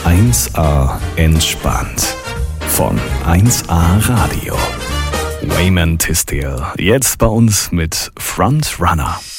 1A entspannt von 1A Radio. Wayman Tisdale, jetzt bei uns mit Frontrunner.